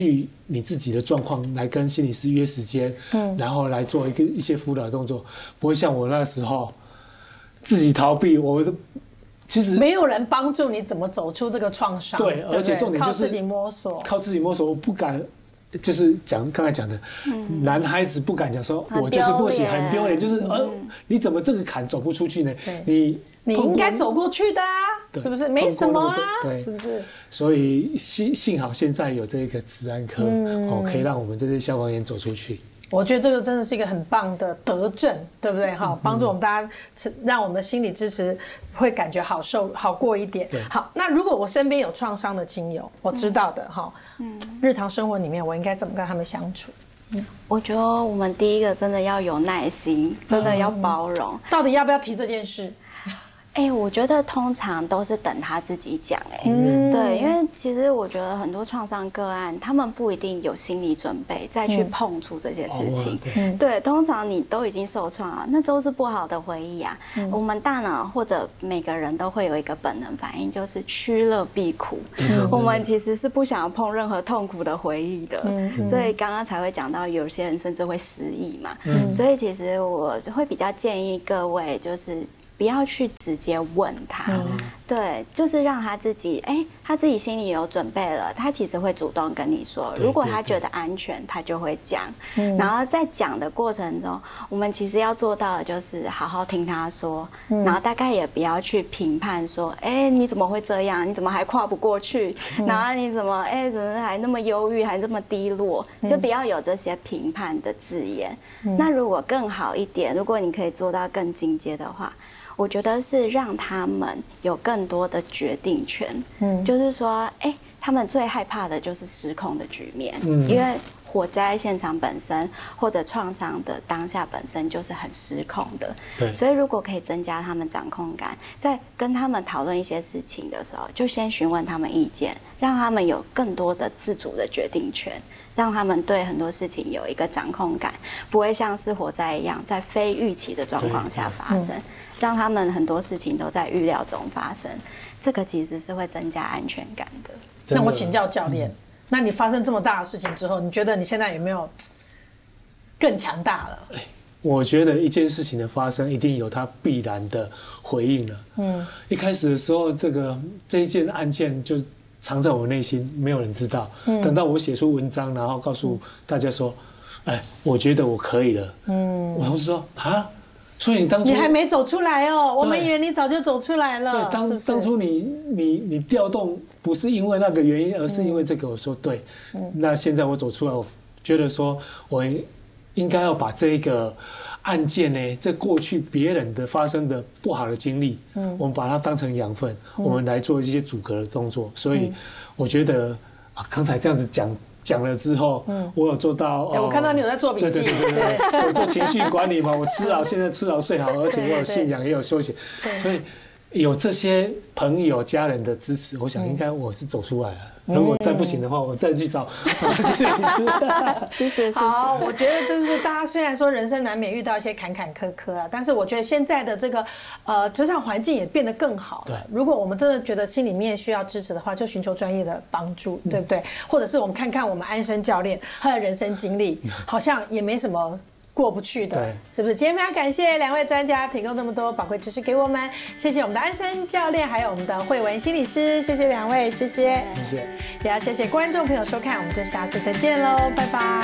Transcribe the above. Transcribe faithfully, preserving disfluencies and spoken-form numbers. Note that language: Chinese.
据你自己的状况来跟心理师约时间，嗯，然后来做一个一些辅导的动作，不会像我那时候自己逃避。我其实没有人帮助你怎么走出这个创伤， 对，而且重点就是靠自己摸索， 靠自己摸索。我不敢，就是讲刚才讲的，嗯、男孩子不敢讲说，我就是不行，很丢脸，就是呃，你怎么这个坎走不出去呢？你你应该走过去的啊。是不是没什么啊？ 对， 是不是？ 所以幸幸好现在有这个职安科，嗯、哦，可以让我们这些消防员走出去。 我觉得这个真的是一个很棒的德政，对不对？哈，帮助我们大家，让我们的心理支持会感觉好受好过一点。好，那如果我身边有创伤的亲友，我知道的哈，嗯，日常生活里面我应该怎么跟他们相处？ 嗯，我觉得我们第一个真的要有耐心，真的要包容。 到底要不要提这件事？ 哎、欸，我觉得通常都是等他自己讲，哎，嗯，对，因为其实我觉得很多创伤个案，他们不一定有心理准备再去碰触这些事情，嗯，对，通常你都已经受创了，那都是不好的回忆啊。嗯、我们大脑或者每个人都会有一个本能反应，就是趋乐避苦，嗯、我们其实是不想要碰任何痛苦的回忆的，嗯、所以刚刚才会讲到有些人甚至会失忆嘛，嗯、所以其实我会比较建议各位就是。不要去直接问他，嗯、对，就是让他自己，哎，他自己心里有准备了，他其实会主动跟你说。如果他觉得安全，他就会讲。嗯、然后在讲的过程中，我们其实要做到的就是好好听他说，嗯、然后大概也不要去评判说，哎，你怎么会这样？你怎么还跨不过去？嗯、然后你怎么，哎，怎么还那么忧郁，还这么低落？就不要有这些评判的字眼。嗯、那如果更好一点，如果你可以做到更进阶的话。我觉得是让他们有更多的决定权，嗯，就是说，哎，他们最害怕的就是失控的局面，嗯，因为火灾现场本身或者创伤的当下本身就是很失控的，对，所以如果可以增加他们掌控感，在跟他们讨论一些事情的时候，就先询问他们意见，让他们有更多的自主的决定权。让他们对很多事情有一个掌控感，不会像是火灾一样在非预期的状况下发生，嗯、让他们很多事情都在预料中发生，这个其实是会增加安全感的。 那我请教教练，嗯、那你发生这么大的事情之后，你觉得你现在有没有更强大了？ 我觉得一件事情的发生一定有它必然的回应了。嗯，一开始的时候，这个这一件案件就。藏在我内心，没有人知道。嗯、等到我写出文章，然后告诉大家说：“哎，我觉我可以了。”嗯，我同事说：“啊，所以你当初你还没走出来哦，我们以为你早就走出来了。 对，当是是当初你你你调动不是因为那个原因，而是因为这个。我说对，嗯、那现在我走出来，我觉得说我应该要把这个。案件呢，这过去别人的发生的不好的经历，嗯，我们把它当成养分，嗯、我们来做一些阻隔的动作。所以我觉得啊，刚才这样子讲讲了之后，嗯，我有做到。 欸、我看到你有在做笔记， 对对对对对，我做情绪管理嘛，我吃好，现在吃好睡好，而且我有信仰也有休息，所以有这些朋友家人的支持，我想应该我是走出来了。如果再不行的话，我再去找心理师。 谢谢，好，我觉得就是大家虽然说人生难免遇到一些坎坎坷坷啊，但是我觉得现在的这个呃职场环境也变得更好了。如果我们真的觉得心里面需要支持的话，就寻求专业的帮助，嗯、对不对？或者是我们看看我们安生教练他的人生经历，好像也没什么。过不去的，是不是？今天非常感谢两位专家提供这么多宝贵知识给我们，谢谢我们的安生教练，还有我们的慧文心理师，谢谢两位，谢谢， 谢谢， 也要谢谢观众朋友收看，我们就下次再见喽，拜拜。